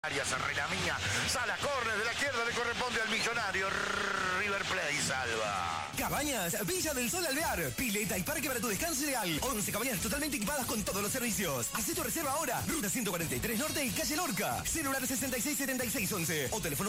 Renamía, Sala, córner de la izquierda, le corresponde al millonario. River Plate salva. Cabañas, Villa del Sol Alvear, pileta y parque para tu descanso ideal. 11 cabañas totalmente equipadas con todos los servicios. Haz tu reserva ahora. Ruta 143 Norte y Calle Lorca. Celular 667611 o teléfono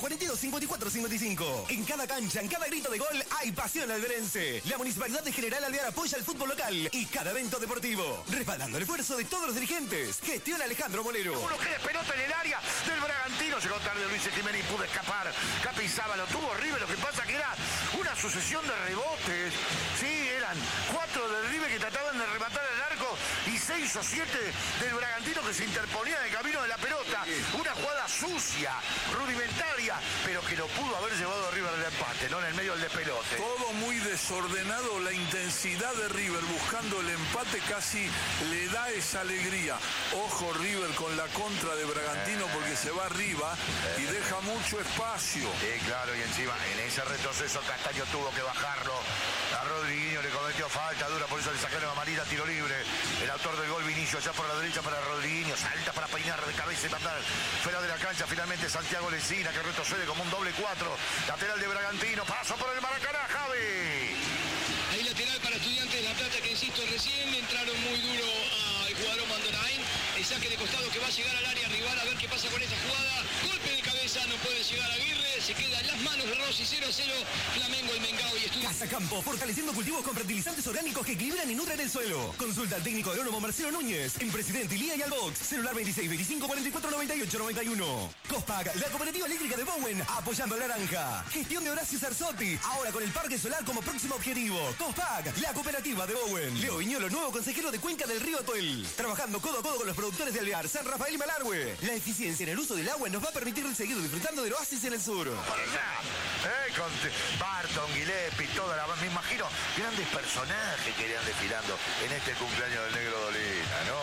425455. En cada cancha, en cada grito de gol, hay pasión alverense. La Municipalidad de General Alvear apoya el fútbol local y cada evento deportivo. Respaldando el esfuerzo de todos los dirigentes. Gestiona Alejandro Molero. Uno que pelota en el área del Bragantino. Llegó tarde Luis Jiménez y pudo escapar. Capizaba, lo tuvo River. Lo que pasa que era una sucesión de rebotes. Sí, eran 4 del River que trataban de rematar el arco y 6 o 7 del Bragantino que se interponía en el camino de la pelota. Una jugada sucia, rudimentaria, pero que lo pudo haber llevado a River al empate, ¿no? En el medio del despelote. Todo muy desordenado, la intensidad de River buscando el empate casi le da esa alegría. Ojo River con la contra de Bragantino porque se va arriba y deja mucho espacio. Sí, claro, y encima en ese retroceso Castaño tuvo que bajarlo. A Rodriguinho le cometió falta dura, por eso le sacaron amarilla, tiro libre. El autor del gol, Vinicio, allá por la derecha para Rodriguinho, salta para peinar de cabeza y mandar fuera de la cancha. Finalmente Santiago Lencina, que retrocede como un doble 4. Lateral de Bragantino, paso por el Maracaná, Javi. Ahí lateral para Estudiantes de La Plata, que insisto, recién entraron muy duro al jugador Mandolain. El saque de costado que va a llegar al área rival, a ver qué pasa con esta jugada. Golpe de cabeza, no puede llegar Aguirre, se queda en las manos de Rossi. 0-0, Flamengo, el Mengao y Estudiantes. Casa Campo, fortaleciendo cultivos con fertilizantes orgánicos que equilibran y nutren el suelo. Consulta al técnico agrónomo Marcelo Núñez en Presidente Ilía y Albox. Celular 26 25 44 98 91. Cospag, la cooperativa eléctrica de Bowen, apoyando a Naranja. Gestión de Horacio Sarzotti, ahora con el parque solar como próximo objetivo. Cospag, la cooperativa de Bowen. Leo Viñolo, nuevo consejero de Cuenca del Río Atuel. Trabajando codo a codo con los productores de Alvear, San Rafael y Malargüe. La eficiencia en el uso del agua nos va a permitir seguir disfrutando del oasis en el sur. Para allá. Con Barton, Guilepi, toda la... Me imagino grandes personajes que irían desfilando en este cumpleaños del Negro Dolina, ¿no?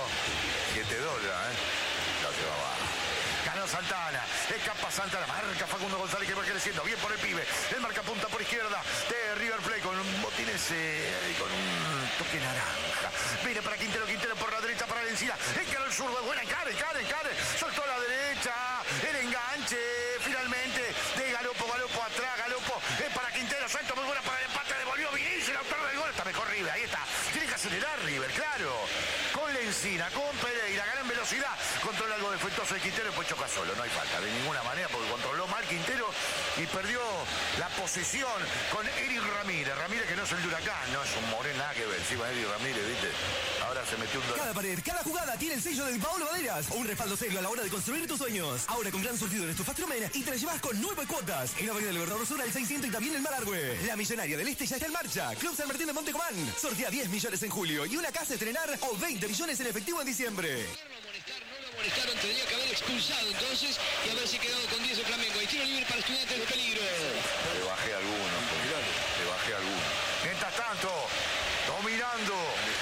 7 dólares, Lo llevaba. Ganó Santana, escapa Santana, marca Facundo González que va creciendo, bien por el pibe, el marca punta por izquierda de River Plate con un botines con un toque naranja, viene para Quintero, Quintero por la derecha para Lencina, encaró el zurdo, buena, encare, soltó a la derecha, el enganche, finalmente, de Galopo atrás, Galopo, para Quintero, salto muy buena para el empate, devolvió Vinicio, el autor del gol, está mejor River, ahí está, tiene que acelerar River, claro, con Lencina, con Pereira, gana en velocidad, controla algo defectuoso de Quintero y pues choca solo, no hay falta de ninguna manera porque controló mal Quintero y perdió la posesión con Eric Ramírez. Ramírez que no es el de Huracán, no es un moreno, nada que ver, encima Eric Ramírez, ¿viste? Ahora se metió un... Cada pared, cada jugada tiene el sello de Paolo Maderas, un respaldo serio a la hora de construir tus sueños. Ahora con gran surtido en Estufastromen y te la llevas con 9 cuotas. En la Avenida Libertador Sur al 600 y también en Malargüe. La Millonaria del Este ya está en marcha. Club San Martín de Montecomán. Sortea 10 millones en julio y una casa a estrenar o 20 millones en efectivo en diciembre. No lo amonestaron, tendría que haber expulsado entonces y haberse quedado con 10 de Flamengo. Y tiro libre para Estudiantes de peligro. Le bajé algunos, le bajé algunos. Mientras tanto, dominando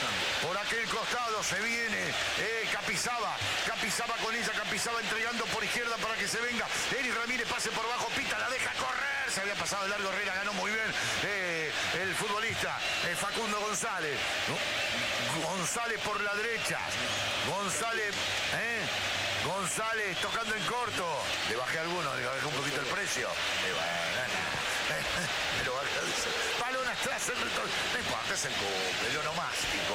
por aquel costado se viene Capizaba con ella, Capizaba entregando por izquierda para que se venga Eric Ramírez, pase por bajo, pita, la deja correr, se había pasado de largo Herrera, ganó muy bien el futbolista Facundo González, González por la derecha, González tocando en corto, le bajé algunos, le bajé un poquito el precio, pero balón atrás, no importa, es el cumple, el onomástico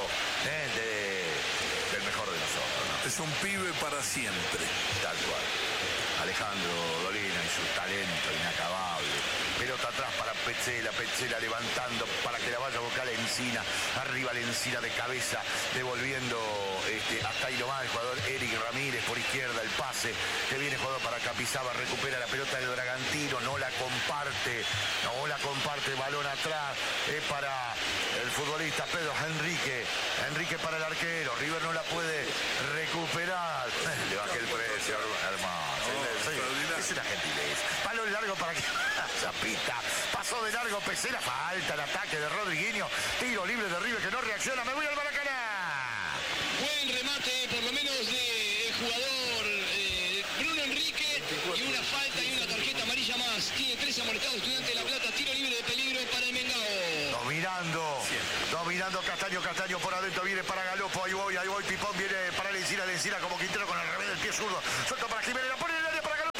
del mejor de nosotros, ¿no? Es un pibe para siempre. Tal cual. Alejandro Dolina y su talento inacabable. Pelota atrás para Petzela levantando para que la vaya a buscar Lencina. Arriba Lencina de cabeza, devolviendo hasta ahí nomás el jugador Eric Ramírez por izquierda, el pase que viene jugador para Capizaba, recupera la pelota del Bragantino, no la comparte, balón atrás, para el futbolista Pedro Enrique para el arquero, River no la puede recuperar, le bajé el precio, hermano. Es una gentileza. Palo largo para que Zapita. Pasó de largo Petzela. Falta el ataque de Rodriguinho. Tiro libre de River que no reacciona. Me voy al Maracaná. Buen remate, por lo menos de jugador Bruno Enrique. Y una falta y una tarjeta amarilla más. Tiene 3 amonestados Estudiantes de La Plata. Tiro libre de peligro para el Mengao. Dominando Castaño por adentro. Viene para Galopo. Ahí voy. Pipón viene para Lencina como Quintero con el revés del pie zurdo. Suelto para Jiménez. La pone en el área para Galopo.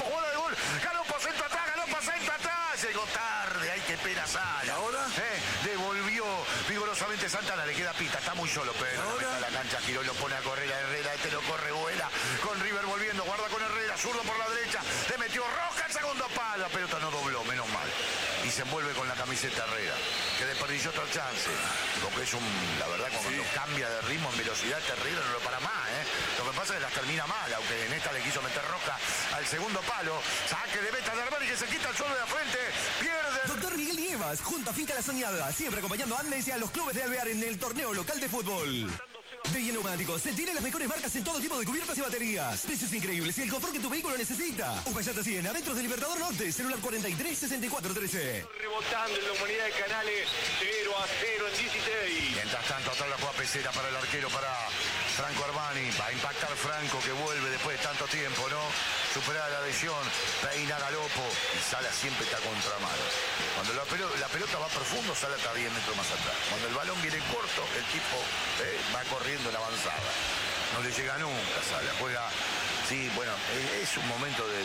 llegó tarde, ay, qué pena Sala. ¿Y ahora? Devolvió vigorosamente Santana, le queda pita, está muy solo, pero ¿Ahora? a la cancha giró y lo pone a correr a Herrera, lo corre Vuela, con River volviendo, guarda con Herrera, zurdo por la derecha, le metió Roja al segundo palo, la pelota no dobló, menos mal. Y se envuelve con la camiseta Herrera, que desperdició otro chance, porque es la verdad, cuando cambia de ritmo en velocidad, Herrera no lo para más, Lo que pasa es que las termina mal, aunque en esta le quiso meter Roja al segundo palo, saque de meta de Armani que se quita el suelo de la frente, pierde. Doctor Miguel Nieves, junto a Finca La Soñada, siempre acompañando a Andes y a los clubes de Alvear en el torneo local de fútbol. De Neumáticos, se tienen las mejores marcas en todo tipo de cubiertas y baterías. Precios increíbles y el confort que tu vehículo necesita. Upayata 100, adentro del Libertador Norte, celular 43-64-13. Rebotando en la humanidad de Canales, 0-0 en 16. Mientras tanto, atrás la juega Pesera para el arquero, para Franco Armani. Va a impactar Franco, que vuelve después de tanto tiempo, ¿no? Superada la lesión, peina Galopo y Sala siempre está contramano. Cuando la pelota va profundo, Sala está 10 metros más atrás. Cuando el balón viene corto, el tipo va corriendo en avanzada. No le llega nunca Sala, juega... Sí, bueno, es un momento de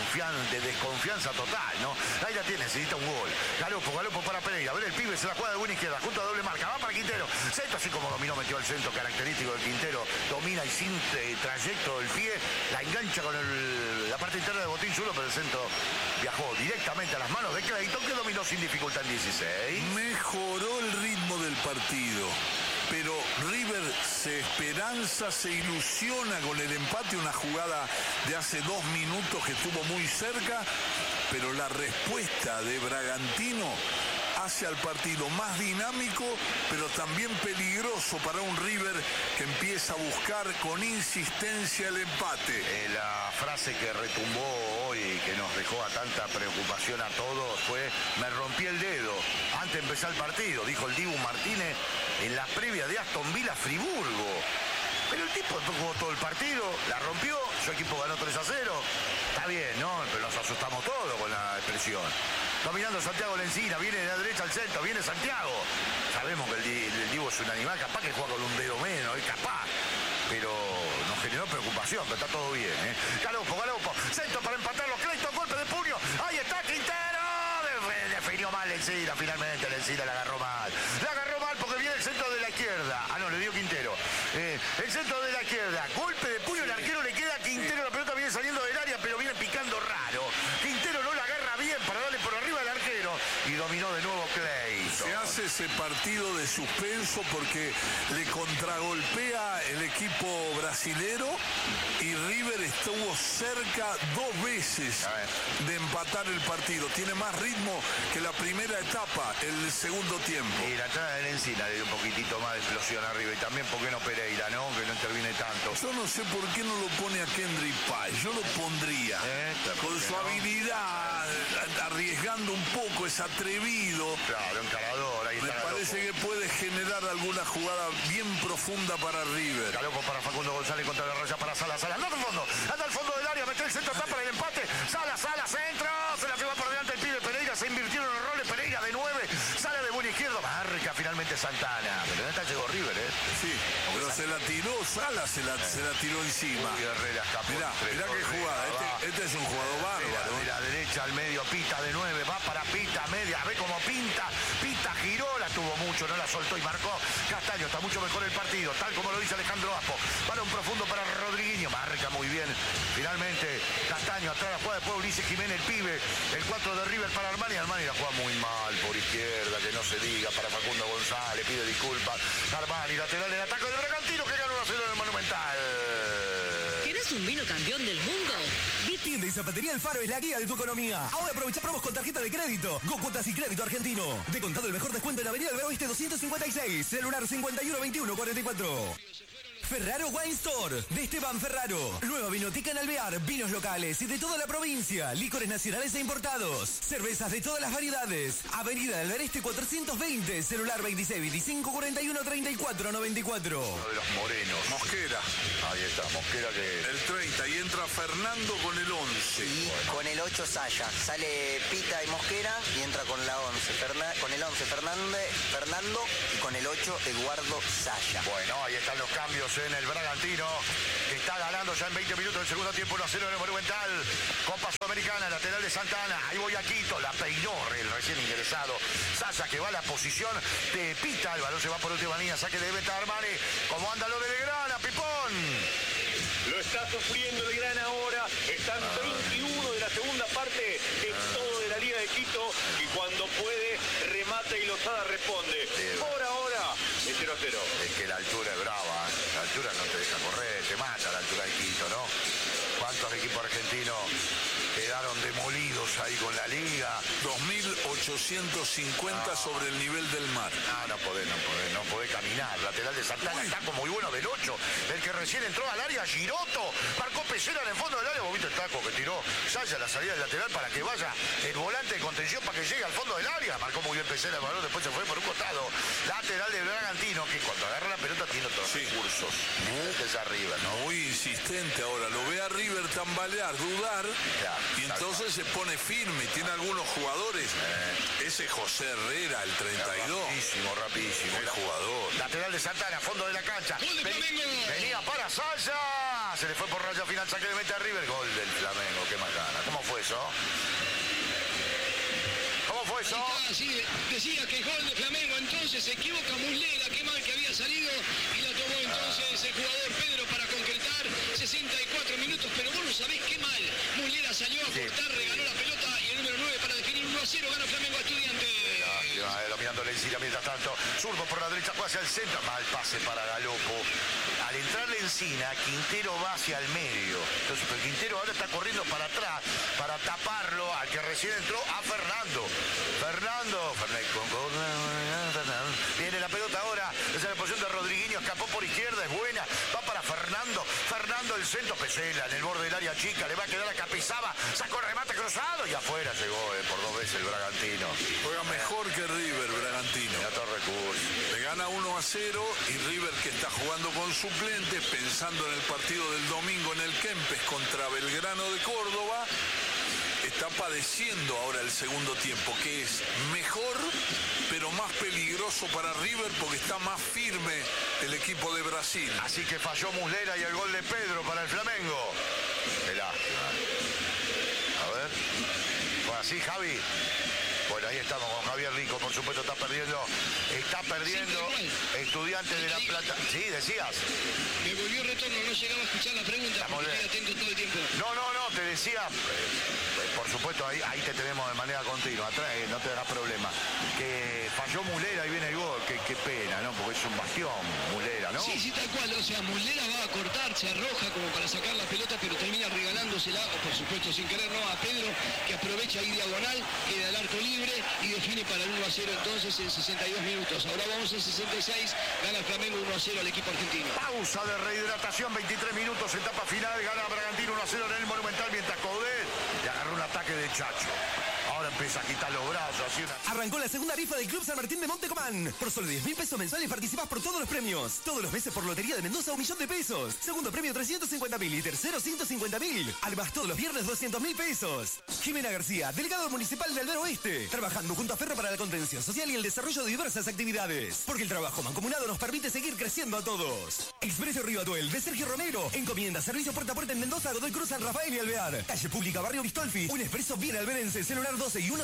desconfianza total, ¿no? Ahí la tiene, necesita un gol. Galopo para Pereira. A ver, el pibe se la juega de buena izquierda, junto a doble marca. Va para Quintero. Centro, así como dominó, metió al centro característico de Quintero. Domina y sin trayecto del pie, la engancha con la parte interna de Botín Zulo, pero el centro viajó directamente a las manos de Clayton, que dominó sin dificultad en 16. Mejoró el ritmo del partido. Pero River se esperanza, se ilusiona con el empate, una jugada de hace 2 minutos que estuvo muy cerca, pero la respuesta de Bragantino hace al partido más dinámico, pero también peligroso para un River que empieza a buscar con insistencia el empate. La frase que retumbó hoy, que nos dejó a tanta preocupación a todos, fue: me rompí el dedo antes de empezar el partido, dijo el Dibu Martínez en la previa de Aston Villa Friburgo. Pero el tipo jugó todo el partido, la rompió, su equipo ganó 3-0. Está bien, ¿no? Pero nos asustamos todos con la expresión. Dominando Santiago Lencina, viene de la derecha al centro, viene Santiago. Sabemos que el Divo es un animal, capaz que juega con un dedo menos, es capaz. Pero nos generó preocupación, pero está todo bien, Galopo, centro para empatarlo, Clayton, golpe de puño, ahí está Quintero. Definió mal Lencina, finalmente Lencina la agarró mal. La agarró mal porque viene el centro de la izquierda. Ah, no, le dio Quintero. El centro de la izquierda, golpe de puño, el arquero le queda a Quintero, la pelota viene saliendo del área, pero viene picando raro. Quintero no la agarra bien para darle por arriba al arquero y dominó de nuevo Clayton. Se hace ese partido de suspenso porque le contragolpea el equipo brasilero y River estuvo cerca 2 veces de empatar el partido. Tiene más ritmo que la primera etapa, el segundo tiempo. Y la entrada de Lencina le dio un poquitito más de explosión arriba y también, ¿por qué no Pereira, no? Que no interviene tanto. Yo no sé por qué no lo pone a Kendrick Paz. Yo lo pondría con su habilidad, arriesgando un poco, es atrevido. Claro, encarador, ahí Me está parece que puede generar alguna jugada bien profunda para River. Galopo para Facundo González contra la raya para Sala, anda al fondo del área, mete el centro, está para el empate. Sala, centro, se la lleva por delante el pibe Pereira, se invirtieron los roles, Pereira de 9, sale de buena izquierda, marca finalmente Santana. Pero en esta llegó River, Sí, pero se la tiró, Sala se la tiró encima. Mirá qué jugada, este es un jugador bárbaro. De la derecha al medio, Pita de 9, va para Pita, media, ve como Pita giró, la tuvo mucho, no la soltó y marcó. Castaño, está mucho mejor el partido, tal como lo dice Alejandro Aspo. Balón profundo para Rodriguinho, marca muy bien. Finalmente, Castaño, atrás la juega después Ulises Jiménez, el pibe, el 4 de River para Armani la juega muy mal por izquierda, que no se diga, para Facundo González, pide disculpas. Armani, lateral en ataque de Bragantino, que ganó 1-0 en el Monumental. ¿Querés un vino campeón del mundo? Tienda y Zapatería El Faro es la guía de tu economía. Ahora aprovecha promos con tarjeta de crédito. Go Cuotas y Crédito Argentino. De contado el mejor descuento en la Avenida del Oeste 256. Celular 512144. Ferraro Wine Store, de Esteban Ferraro. Nueva vinoteca en Alvear, vinos locales y de toda la provincia, licores nacionales e importados, cervezas de todas las variedades. Avenida del Este 420, celular 2625 41 34 94. Uno de los morenos. Mosquera. Ahí está, Mosquera que... El 30 y entra Fernando con el 11. Y con el el 8 Saya. Sale Pita y Mosquera y entra con la 11. Con el 11 Fernando y con el 8 Eduardo Saya. Bueno, ahí están los cambios en el Bragantino, que está ganando ya en 20 minutos del segundo tiempo 1-0 en el Monumental. Copa Sudamericana, lateral de Santana. Ahí voy a Quito, la peinó el recién ingresado Saya, que va a la posición de Pita. El balón se va por última línea, saque de Beta Armani. ¿Cómo anda lo de Legrana, Pipón? Lo está sufriendo el Gran ahora. Están 21 de la segunda parte. Es todo de la Liga de Quito. Y cuando puede, remata y Lozada responde. Por ahora, es 0-0. Es que la altura es brava, ¿eh? La altura no te deja correr, te mata la altura de Quito, ¿no? ¿Cuántos equipos argentinos quedaron demolidos ahí con la Liga? 2.850 sobre el nivel del mar. No podés caminar. Lateral de Santana está como muy bueno del 8. El que recién entró al área, Giroto. Marcó Pesera en el fondo del área. ¿Vos viste el taco que tiró Saya la salida del lateral para que vaya el volante de contención para que llegue al fondo del área? Marcó muy bien Pesera el balón, después se fue por un costado. Lateral del Bragantino, que cuando agarra la pelota tiene otros recursos. Es arriba, ¿no? Muy insistente ahora. Lo ve a River tambalear, dudar. Y entonces se pone firme. Tiene algunos jugadores. Ese José Herrera, el 32. Rapidísimo. El jugador. Lateral de Santana, fondo de la cancha. Venía para Saya. Se le fue por raya final, saque de meta a River. Gol del Flamengo, qué macana. ¿Cómo fue eso? Sí, decía que gol de Flamengo, entonces se equivoca Muslera, qué mal que había salido y la tomó entonces el jugador Pedro para concretar. 64 minutos, pero vos no sabés qué mal. Muslera salió a cortar, regaló la pelota y el número 9 para definir 1-0, gana Flamengo a Estudiantes. Dominando la Encina mientras tanto. Zurdo por la derecha, juega hacia el centro. Mal pase para Galopo. Al entrar la Encina, Quintero va hacia el medio. Entonces, pero Quintero ahora está corriendo para atrás para taparlo al que recién entró, a Fernando. Viene la pelota ahora. Es la posición de Rodriguinho. Escapó por izquierda, es buena. Va para Fernando. Fernando el centro. Pesela en el borde del área chica. Le va a quedar a Capizaba. Sacó el remate cruzado y afuera llegó por 2 veces el Bragantino. Juega mejor que River, Bragantino. Le gana 1-0 y River, que está jugando con suplentes, pensando en el partido del domingo en el Kempes contra Belgrano de Córdoba, está padeciendo ahora el segundo tiempo, que es mejor, pero más peligroso para River porque está más firme el equipo de Brasil. Así que falló Muslera y el gol de Pedro para el Flamengo. Qué lástima. A ver. ¿Fue así, Javi? Bueno, ahí estamos con Javier Rico, por supuesto, está perdiendo Estudiantes de La Plata. Sí, decías. Me volvió retorno, no llegaba a escuchar la pregunta, porque estoy atento todo el tiempo. No, te decía, por supuesto, ahí te tenemos de manera continua, no te dará problema. Que falló Muslera y viene el gol, qué pena, ¿no? Porque es un bastión, Muslera, ¿no? Sí, tal cual, o sea, Muslera va a cortar, se arroja como para sacar la pelota, pero termina regalándosela, o por supuesto sin querer, no, a Pedro, que aprovecha ahí diagonal, queda el arco libre y define para el 1-0 entonces en 62 minutos. Ahora vamos en 66, gana el Flamengo 1-0 al equipo argentino. Pausa de rehidratación, 23 minutos, etapa final, gana Bragantino 1-0 en el Monumental, mientras Coudet le agarró un ataque de Chacho. Ahora empieza a quitar los brazos, así una... Arrancó la segunda rifa del Club San Martín de Montecomán. Por solo 10.000 pesos mensuales participás por todos los premios. Todos los meses por Lotería de Mendoza, 1.000.000 pesos. Segundo premio 350.000 y tercero 150.000. Además, todos los viernes 200.000 pesos. Jimena García, delegado municipal de Albero Oeste. Trabajando junto a Ferro para la contención social y el desarrollo de diversas actividades. Porque el trabajo mancomunado nos permite seguir creciendo a todos. Expreso Río Atuel de Sergio Romero. Encomienda, servicio puerta a puerta en Mendoza, Godoy Cruz, San Rafael y Alvear. Calle Pública, Barrio Vistolfi. Un expreso bien alberense. Celular 12 y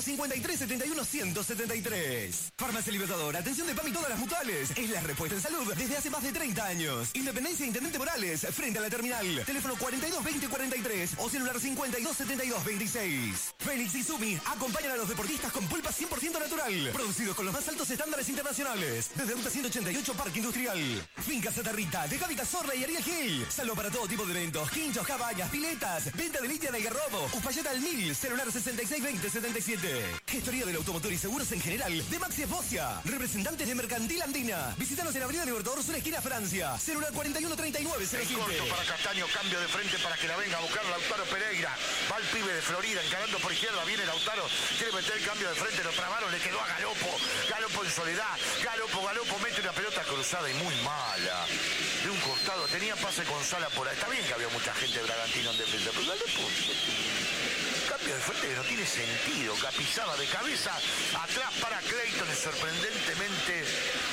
153-71-173. Farmacia Libertador. Atención de PAMI y todas las mutuales. Es la respuesta en salud desde hace más de 30 años. Independencia Intendente Morales. Frente a la terminal. Teléfono 422043 o celular 527226. Félix y Sumi acompañan a los deportistas con pulpa 100% natural. Producidos con los más altos estándares internacionales. Desde Ruta 188 Parque Industrial. Finca Santa Rita de Javi Cazorla y Ariel Gil. Salvo para todo tipo de eventos. Quinchos, cabañas, piletas. Venta de litia de Algarrobo. Uspallata al 1000. Celular 662077. Gestoría del automotor y seguros en general de Maxi Esposia. Representantes de Mercantil Andina. Visítanos en la Avenida Libertador Sur, esquina Francia. Celular 413907. Corto para Castaño, cambio de frente para que la venga a buscar Lautaro Pereira. Va el pibe de Florida, encarando por izquierda, viene Lautaro, quiere meter el cambio de frente, lo trabaron, le quedó a Galopo. Galopo en soledad, Galopo mete una pelota cruzada y muy mala. De un costado, tenía pase con Sala por ahí. Está bien que había mucha gente de Bragantino en defensa, pero Galopo, cambio de frente que no tiene sentido. Capizaba de cabeza, atrás para Clayton, es sorprendentemente,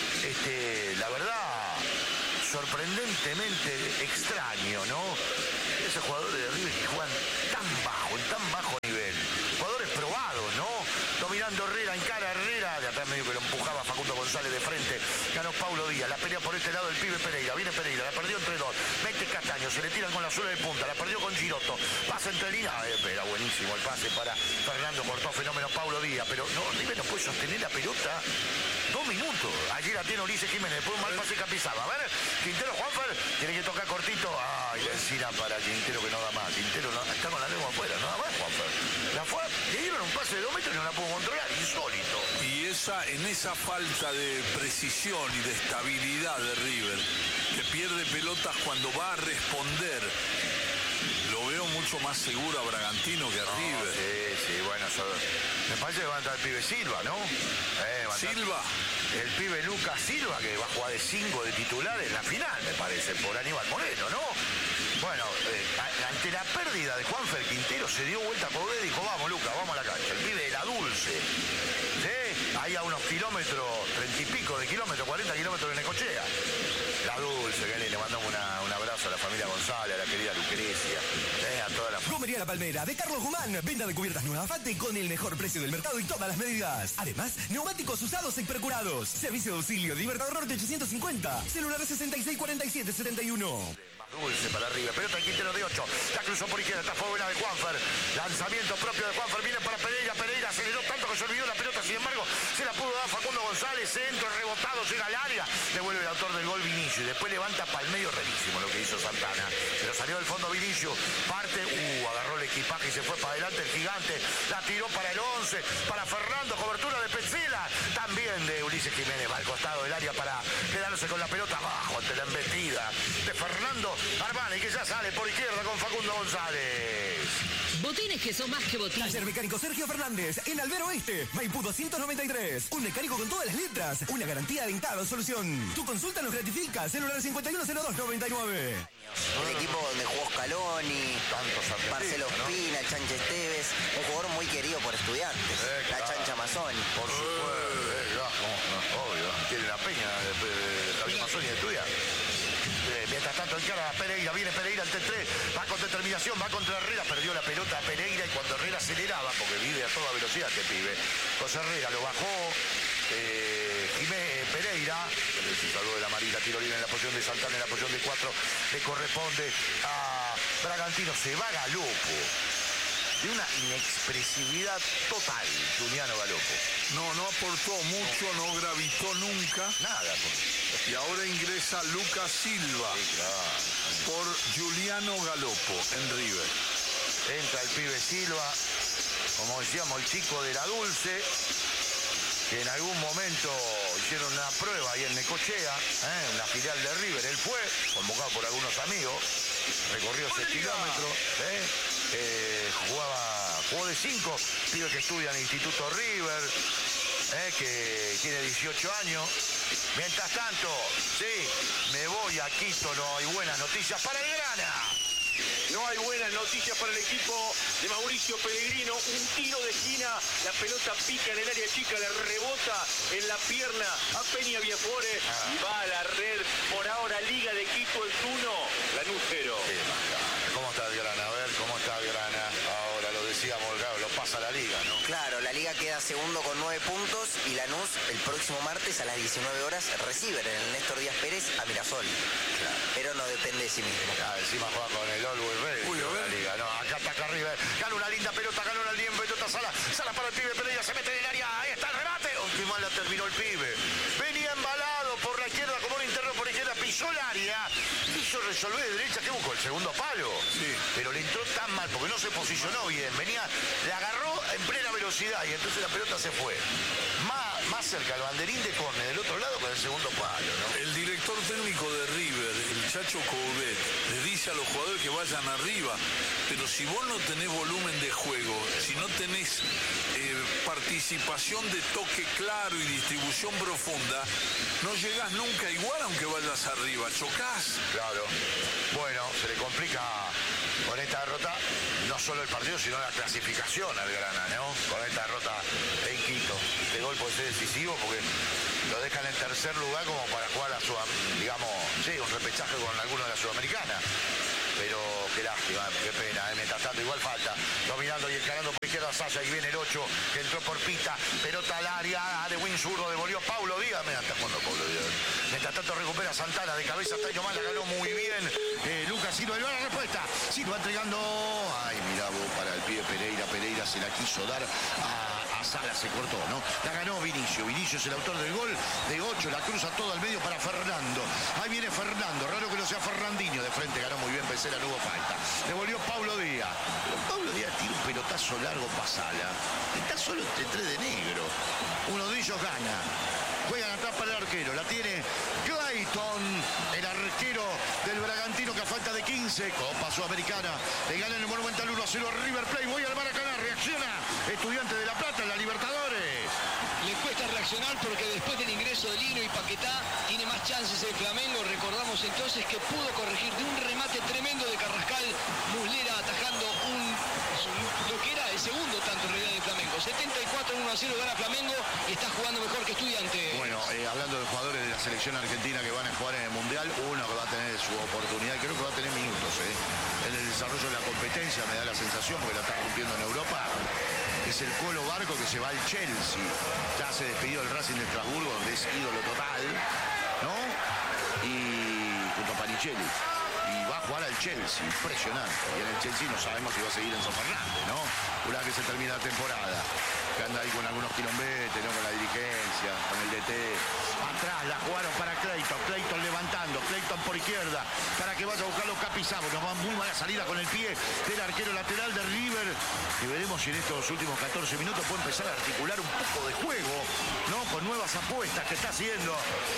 la verdad, sorprendentemente extraño, ¿no? Esos jugadores de River que juegan en tan bajo nivel. Jugadores probados, ¿no? Dominando Herrera, encara Herrera, de atrás medio que lo empujaba Facundo González de frente. Ganó Paulo Díaz, la pelea por este lado el pibe Pereira. Viene Pereira, la perdió entre dos. Mete Castaño, se le tiran con la suela de punta, la perdió con Giroto. Pasa entre líneas, era buenísimo el pase para Fernando, cortó fenómeno Paulo Díaz. Pero no, River no puede sostener la pelota 2 minutos. Allí la tiene Ulises Jiménez, después un mal pase Capizaba. A ver, Quintero, Juanfer, tiene que tocar cortito. Ay, la encina para Quintero que no da más. Quintero no, está con la lengua afuera, no da más, Juanfer. La fue, le dieron un pase de 2 metros y no la pudo controlar, insólito. Y en esa falta de precisión y de estabilidad de River, que pierde pelotas cuando va a responder, lo veo mucho más seguro a Bragantino que a River. Sí, bueno, me parece que va a entrar el pibe Silva, ¿no? Silva. El pibe Lucas Silva, que va a jugar de 5 de titular en la final, me parece, por Aníbal Moreno, ¿no? Bueno, ante la pérdida de Juanfer, Quintero se dio vuelta a Coudet y dijo, vamos Lucas, vamos a la cancha. El pibe de la Dulce, ¿sí? Ahí a unos kilómetros, 30 y pico de kilómetros, 40 kilómetros de Necochea. La Dulce, que le mandamos un abrazo a la familia González, a la querida Lucrecia, a toda la... Gomería La Palmera de Carlos Guzmán. Venta de cubiertas nuevas Fate con el mejor precio del mercado y todas las medidas. Además, neumáticos usados y percurados. Servicio de auxilio Libertador Norte 850. Celular 664771. Dulce para arriba, pelota de Quintero de 8, la cruzó por izquierda, está buena de Juanfer, lanzamiento propio de Juanfer, viene para Pereira, Pereira aceleró tanto que se olvidó la pelota, sin embargo, se la pudo dar Facundo González, centro, rebotado, llega al área, devuelve el autor del gol Vinicius, y después levanta para el medio, rarísimo lo que hizo Santana, pero salió del fondo Vinicius, parte, agarró el equipaje y se fue para adelante el gigante, la tiró para el 11, para Fernando, cobertura de Petzela, también de Ulises Jiménez, va al costado del área para quedarse con la pelota abajo ante la embestida de Fernando Armani, que ya sale por izquierda con Facundo González. Botines que son más que botines. Taller mecánico Sergio Fernández, en Albero Oeste, Maipú 293. Un mecánico con todas las letras, una garantía de cada solución. Tu consulta nos gratifica, celular 510299. El equipo donde jugó Scaloni, Marcelo Espina, Chancha Esteves, un jugador muy querido por Estudiantes, la Chancha Mazzoni. Por supuesto, obvio, tiene la peña de Javier Mazzoni de Estudiantes. Mientras tanto encara a Pereira, viene Pereira ante 3, va con determinación, va contra Herrera, perdió la pelota a Pereira y cuando Herrera aceleraba, porque vive a toda velocidad este pibe, José Herrera lo bajó, Pereira, se salvó de la amarilla, tiro libre en la posición de Santana, en la posición de 4, le corresponde a Bragantino, se va Galopo. De una inexpresividad total, Juliano Galopo. No aportó mucho, no gravitó nunca. Nada. Y ahora ingresa Lucas Silva por Juliano Galopo en River. Entra el pibe Silva, como decíamos, el chico de la Dulce, que en algún momento hicieron una prueba ahí en Necochea, en la filial de River. Él fue, convocado por algunos amigos, recorrió ese kilómetro, jugó de 5, pibe que estudia en el Instituto River, que tiene 18 años. Mientras tanto, me voy a Quito, no hay buenas noticias para el Grana. No hay buenas noticias para el equipo de Mauricio Pellegrino. Un tiro de esquina, la pelota pica en el área chica, le rebota en la pierna a Peña Viafore y va a la red. Por ahora Liga de Quito es 1, Lanús 0. ¿Cómo está el Grana? A ver, ¿cómo está el Grana? Ahora lo decíamos, claro, lo pasa la Liga, ¿no? Claro, la Liga queda segundo con 9 puntos y Lanús el próximo martes a las 19 horas recibe en el Néstor Díaz Pérez a Mirasol. Claro. Pero no depende de sí mismo. Encima juega con el Always Ready. La Liga, no, acá está arriba. Gana una linda pelota, gana una linda pelota, Sala para el pibe Pereira, se mete en el área, ahí está el remate. Qué mal la terminó el pibe. Venía embalado por la izquierda, como un interno por izquierda, pisó el área, quiso resolver de derecha, que buscó el segundo palo. Sí. Pero le entró tan mal, porque no se posicionó bien. Venía, le agarró en plena velocidad y entonces la pelota se fue. Más cerca al banderín de córner del otro lado con el segundo palo, ¿no? El director técnico de River, el Chacho Coudet, le dice a los jugadores que vayan arriba, pero si vos no tenés volumen de juego, si no tenés participación de toque claro y distribución profunda, no llegás nunca igual aunque vayas arriba, chocás. Claro. Bueno, se le complica con esta derrota, no solo el partido, sino la clasificación al Grana, ¿no? Con esta derrota en Quito. Este gol puede ser decisivo porque lo dejan en tercer lugar como para jugar a un repechaje con alguno de la Sudamericana. Pero qué lástima, qué pena, mientras tanto igual falta, dominando y encarando por izquierda Sasha, y viene el 8, que entró por Pita, pelota al área, de Win zurdo, devolvió Paulo Díaz, mira, está jugando Paulo Díaz. Mientras tanto recupera Santana de cabeza, Taño Mal, la ganó muy bien, Lucas Silva, y va la respuesta, Silva entregando, ay, mira vos, para el pibe Pereira se la quiso dar a Sala, se cortó, ¿no? La ganó Vinicio es el autor del gol, de 8, la cruza todo al medio para Fernando, ahí viene Fernando, raro que no sea Fernandinho, de frente ganó muy bien Pesera, no hubo falta, devolvió Paulo Díaz, Paulo Díaz tira un pelotazo largo para Sala, está solo entre 3 de negro, uno de ellos gana, juegan atrás para el arquero, la tiene Clayton, el arquero del Bragantino, que a falta de 15, Copa Sudamericana, le gana en el Monumental 1-0 River Plate, voy al Maracaná, reacciona Estudiante de La Plata en la Libertadores. Le cuesta reaccionar porque después del ingreso de Lino y Paquetá tiene más chances el Flamengo. Recordamos entonces que pudo corregir de un remate tremendo de Carrascal, Muslera atajando lo que era el segundo tanto en realidad del Flamengo. 74-1-0 gana Flamengo y está jugando mejor que Estudiante. Bueno, hablando de jugadores de la selección argentina que van a jugar en el Mundial, uno que va a tener su oportunidad, creo que va a tener minutos, en el desarrollo de la competencia, me da la sensación, porque la está cumpliendo en Europa, es el Colo Barco, que se va al Chelsea. Ya se despidió del Racing de Estrasburgo, donde es ídolo total, ¿no? Y junto a Panicelli. Y va a jugar al Chelsea, impresionante. Y en el Chelsea no sabemos si va a seguir en San Fernández, ¿no? Una vez que se termina la temporada, que anda ahí con algunos quilombetes, ¿no? Con la dirigencia, con el DT. Atrás la jugaron para Clayton levantando, Clayton por izquierda, para que vaya a buscarlo Capizabo. Nos va muy mala salida con el pie del arquero lateral de River. Y veremos si en estos últimos 14 minutos puede empezar a articular un poco de juego, ¿no? Con nuevas apuestas que está haciendo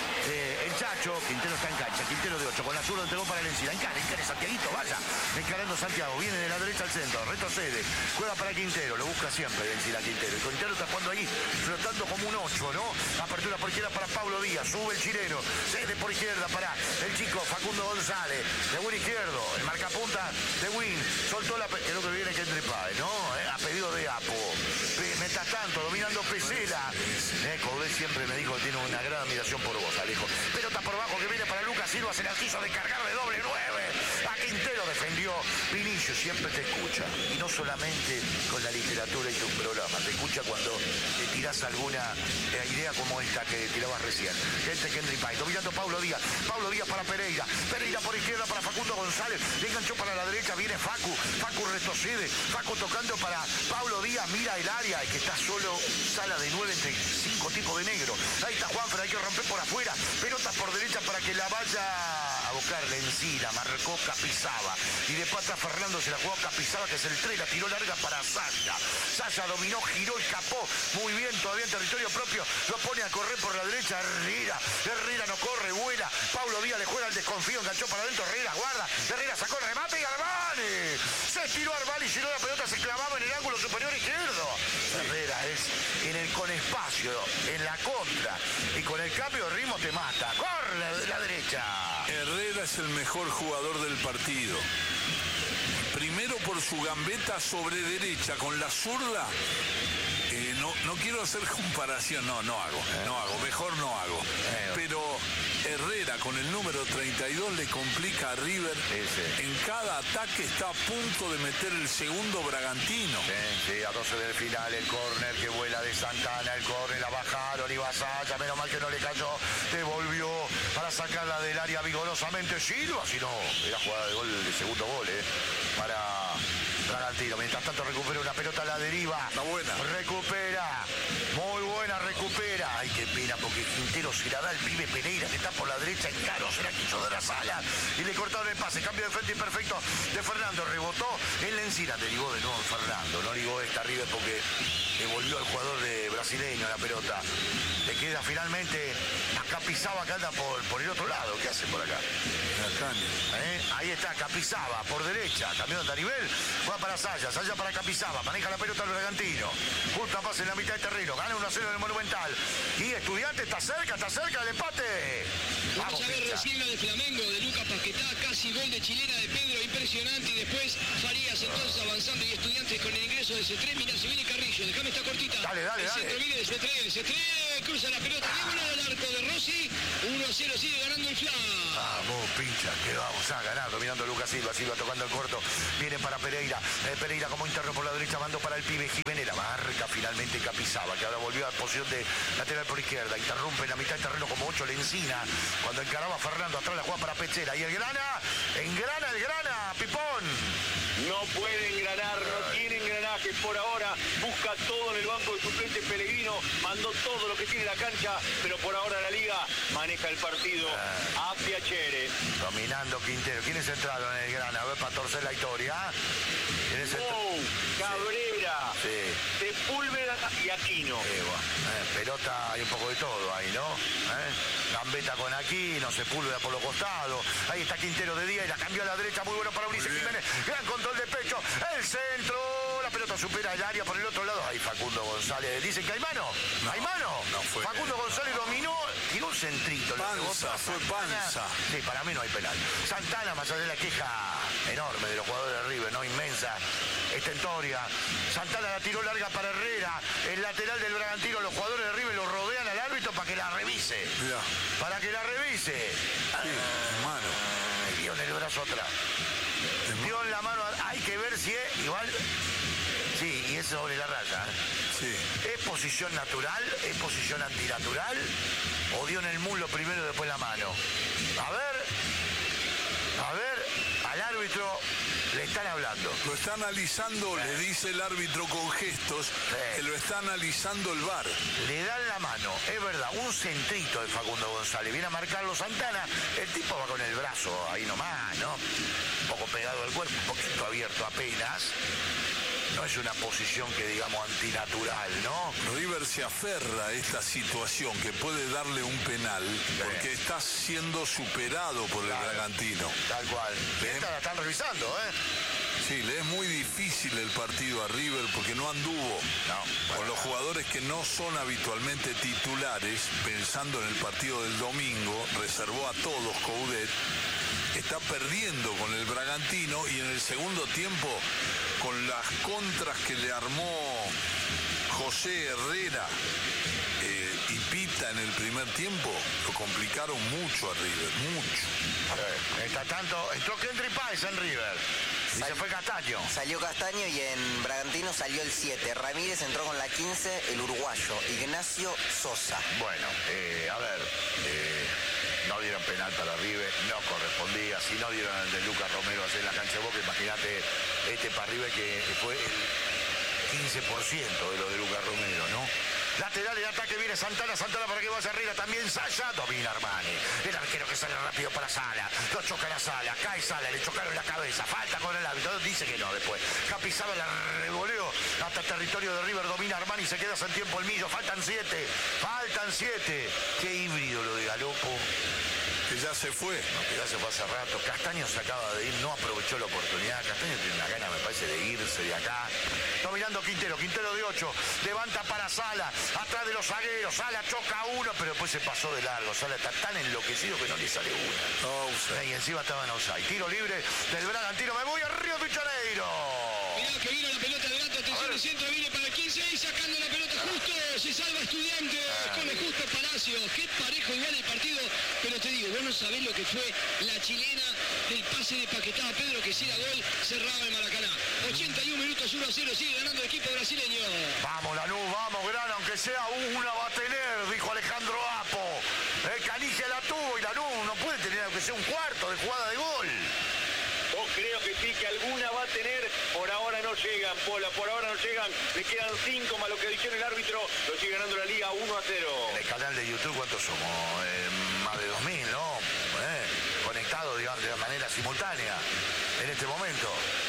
el Chacho. Quintero está en cancha, Quintero de 8, con la zurda entregó para el Encina. Encare Santiaguito, vaya, encarando Santiago, viene de la derecha al centro, retrocede, juega para Quintero, lo busca siempre Encina Quintero. El Quintero está jugando ahí, flotando como un 8, ¿no? Apertura por izquierda para Pablo Díaz, sube el chileno, cede por izquierda para el chico Facundo González, de buen izquierdo, el marcapunta de Win, soltó la creo que viene Kendry Páez, ¿no? A pedido de Apo. Mientras tanto, dominando Pesela. Codé siempre me dijo que tiene una gran admiración por vos, Alejo. Pelota por abajo que viene para Lucas Silva, se la quiso descargar de doble 9. A Quintero defendió. Vinicio siempre te escucha. Y no solamente con la literatura y tu programa. Te escucha cuando te tirás alguna idea como esta que tirabas recién. Kendry Páez. Dominando Paulo Díaz. Paulo Díaz para Pereira. Pereira por izquierda para Facundo González. Le enganchó para la derecha. Viene Facu. Facu retrocede. Facu tocando para Paulo Díaz. Mira el área. Y que está solo. Sala de 9 entre 5 tipos de negro. Ahí está Juanfer. Hay que romper por afuera. Pelota por derecha para que la vaya a buscarle Encina. Marcó Capizaba. Y de pata Fernando se la jugó Capizaba, que es el 3. La tiró larga para Sasha. Sasha dominó, giró y capó. Muy bien, todavía en territorio propio. Lo pone a correr por la derecha. Herrera no corre, vuela. Paulo Díaz le juega al desconfío. Enganchó para adentro. Herrera guarda. Herrera sacó el remate y Armani. Se estiró Armani y giró la pelota. Se clavaba en el ángulo superior izquierdo. Herrera es en el con espacio, en la contra. Y con el cambio de ritmo te mata. Corre de la derecha. Herrera es el mejor jugador del partido. Primero por su gambeta sobre derecha con la zurda. No quiero hacer comparación, no hago, mejor no hago. Pero Herrera con el número 32 le complica a River. En cada ataque está a punto de meter el segundo Bragantino. Sí, a 12 del final, el córner que vuela de Santana, el córner, la bajaron y Basaya, menos mal que no le cayó, devolvió para sacarla del área vigorosamente Silva, si no, era jugada de gol, de segundo gol, para Bragantino. Mientras tanto recupera una pelota a la deriva. Está buena. Recupera. Muy buena, recupera. Ay, qué pena, porque Quintero se la da el pibe Pereira, que está por la derecha en Caro, se la quiso de la Sala. Y le cortaron el pase. Cambio de frente imperfecto de Fernando. Rebotó en la Encina. Te ligó de nuevo Fernando. No ligó esta River porque devolvió al jugador de brasileño la pelota. Le queda finalmente a Capizaba, que anda por el otro lado. ¿Qué hace por acá? Ahí está Capizaba por derecha. Cambió de nivel. Va para Sasha para Capizaba. Maneja la pelota el Bragantino. Justo a pase en la mitad del terreno. Gana 1-0 en el Monumental. Y Estudiante está cerca del empate. Vamos a ver recién la de Flamengo, de Lucas Paquetá, casi gol de chilena de Pedro, impresionante. Y después Farías entonces avanzando y Estudiantes con el ingreso de C3. Mirá, se viene Carrillo, déjame esta cortita. Dale. El centro viene de C3 cruza la pelota, diagonal al arco de Rossi. 1-0, sigue ganando el Fla. Vamos, pincha, que vamos a ganar. Dominando Lucas Silva tocando el corto. Viene para Pereira. Pereira como interno por la derecha, mando para el pibe Jiménez. La marca finalmente Capizaba, que ahora volvió a la posición de lateral por izquierda. Interrumpe en la mitad del terreno como 8 le encina. Cuando encaraba Fernando, atrás la juega para Pechera. Y el Grana, engrana el Grana, Pipón. No puede engranar, no tiene engranaje por ahora. Busca todo en el banco de suplentes Pellegrino. Mandó todo lo que tiene la cancha, pero por ahora la Liga maneja el partido a Piacere. Dominando Quintero. ¿Quiénes entraron en el Grana? A ver, para torcer la historia. Cabrera, sí. Sepúlveda y Aquino. Pelota, hay un poco de todo ahí, ¿no? Gambetta con Aquino, Sepúlveda por los costados. Ahí está Quintero de día y la cambió a la derecha. Muy bueno para Ulises Jiménez. Gran control de pecho. El centro. La pelota supera el área por el otro lado. Ahí Facundo González. Dicen que hay mano. No, ¿Hay mano? No fue. Facundo González dominó. Tiró un centrito. Fue panza. Sí, para mí no hay penal. Santana, más allá de la queja enorme de los jugadores de River, ¿no? Inmensa, estentoria. Santana la tiró larga para Herrera. El lateral del Bragantino, los jugadores de River lo rodean al árbitro para que la revise. Mirá. Para que la revise. Sí, hermano. Dio en el brazo atrás. Dio en la mano. Hay que ver si es igual. Sí, y es sobre la raya. Sí. ¿Es posición natural? ¿Es posición antinatural? ¿O dio en el muslo primero y después la mano? A ver, al árbitro le están hablando. Lo está analizando, le dice el árbitro con gestos, que lo está analizando el VAR. Le dan la mano, es verdad, un centrito de Facundo González. Viene a marcarlo Santana, el tipo va con el brazo ahí nomás, ¿no? Un poco pegado al cuerpo, un poquito abierto apenas. No es una posición que digamos antinatural, ¿no? River se aferra a esta situación que puede darle un penal porque está siendo superado por el Bragantino. Tal cual. La están revisando, ¿eh? Sí, le es muy difícil el partido a River porque no anduvo con los jugadores que no son habitualmente titulares, pensando en el partido del domingo, reservó a todos Coudet. Está perdiendo con el Bragantino y en el segundo tiempo, con las contras que le armó José Herrera y Pita en el primer tiempo, lo complicaron mucho a River, mucho. Está tanto, entró Kendry Páez en River y se fue Castaño. Salió Castaño y en Bragantino salió el 7. Ramírez entró con la 15, el uruguayo. Ignacio Sosa. Bueno, a ver, no dieron penal para River, no correspondía. Si no dieron el de Lucas Romero hacer la cancha de Boca, imagínate para River que fue el 15% de lo de Lucas Romero, ¿no? Lateral en ataque viene Santana para que vaya Herrera, también Saya, domina Armani. El arquero que sale rápido para Sala, lo choca la Sala, cae Sala, le chocaron la cabeza, falta con el árbitro, dice que no después. Capizaba la revoleo hasta territorio de River, domina Armani, se queda sin tiempo el Millo, faltan 7. Qué híbrido lo de Galopo. Que ya se fue. Que ya se fue hace rato. Castaño se acaba de ir, no aprovechó la oportunidad. Castaño tiene una gana, me parece, de irse de acá. Dominando Quintero de 8. Levanta para Sala, atrás de los zagueros. Sala choca a uno, pero después se pasó de largo. Sala está tan enloquecido que no le sale una. Y encima estaba en offside. Tiro libre del Bragantino. Me voy a Río de Janeiro. Mirá que vino la pelota adelante, atención, el centro viene para el 15 y sacando la pelota justo. Se salva Estudiantes con el justo Palacio. Qué parejo igual el partido, pero te digo, vos no sabés lo que fue la chilena del pase de Paquetá a Pedro, que si era gol, cerraba el Maracaná. 81 minutos, 1-0, sigue ganando el equipo brasileño. Vamos Lanús, vamos Grana, aunque sea una va a tener, dijo Alejandro Apo. El Canigia la tuvo y Lanús no puede tener aunque sea un cuarto de jugada de gol. Yo creo que sí, que alguna va a tener. Por ahora no llegan, Pola, por ahora no llegan. Le quedan 5 más lo que dijo el árbitro. Lo sigue ganando la Liga 1-0. En el canal de YouTube, ¿cuántos somos? Más de 2000, ¿no? Conectados, digamos, de manera simultánea en este momento.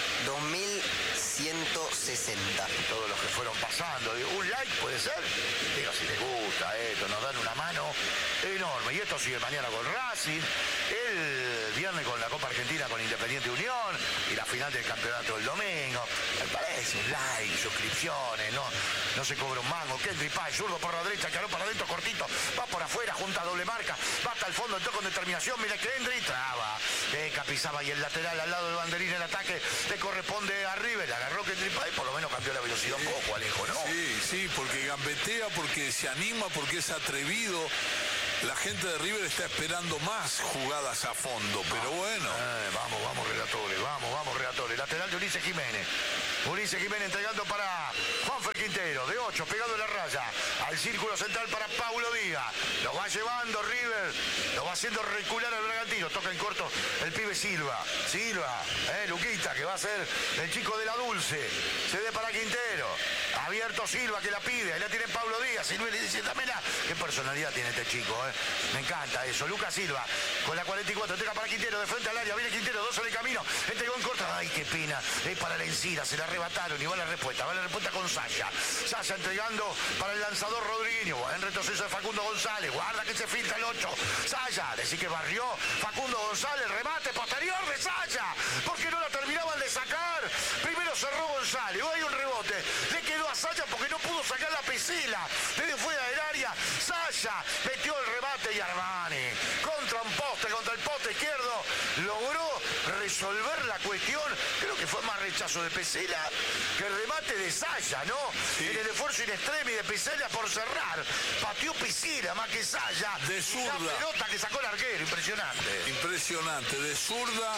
2160. Todos los que fueron pasando. ¿Un like puede ser? Digo, si les gusta esto, nos dan una mano enorme. Y esto sigue mañana con Racing, el viernes con la Copa Argentina con Independiente Unión, y la final del campeonato del domingo. Me parece un like, suscripciones, no se cobra un mango. Kendry Páez, zurdo por la derecha, Caró para adentro, cortito, va por afuera, junta doble marca, va hasta el fondo, entró con determinación, mira Kendry, traba. Capizaba y el lateral al lado del banderín, el ataque le corresponde a River, agarró Kendry Páez, por lo menos cambió la velocidad un poco, Alejo, ¿no? Sí, porque gambetea, porque se anima, porque es atrevido. La gente de River está esperando más jugadas a fondo, pero bueno. Vamos, relatores. Lateral de Ulises Jiménez. Ulises Jiménez entregando para Juanfer Quintero, de 8, pegado en la raya. Al círculo central para Paulo Díaz. Lo va llevando River, lo va haciendo recular al Bragantino. Toca en corto el pibe Silva, Luquita, que va a ser el chico de la Dulce. Se ve para Quintero. Abierto Silva, que la pide. Ahí la tiene Paulo Díaz. Silva le dice, dámela. Qué personalidad tiene este chico, Me encanta eso. Lucas Silva con la 44. Entrega para Quintero de frente al área. Viene Quintero, 2 en el camino. Entregó en corto. Ay, qué pena. Es para la Encina. Se la arrebataron y va la respuesta. Va la respuesta con Saya. Saya entregando para el lanzador Rodrigo. En retroceso de Facundo González. Guarda que se filtra el 8. Saya. Decir que barrió Facundo González. Remate posterior de Saya. Porque no la terminaban de sacar. Primero cerró González. Hoy hay un rebote. Le quedó a Saya porque no pudo sacar la Pesela. Desde fuera del área. Saya metió el remate y Armani. Contra un poste, contra el poste izquierdo. Logró resolver la cuestión. Creo que fue más rechazo de Pesela que el remate de Saya, ¿no? Sí. En el esfuerzo in extremis de Pesela por cerrar. Pateó Pesela más que Saya. De zurda. La pelota que sacó el arquero, impresionante. Impresionante. De zurda